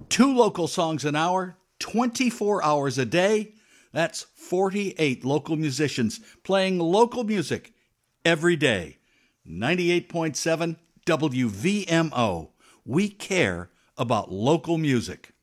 2 local songs an hour, 24 hours a day. That's 48 local musicians playing local music every day. 98.7 WVMO. We care about local music.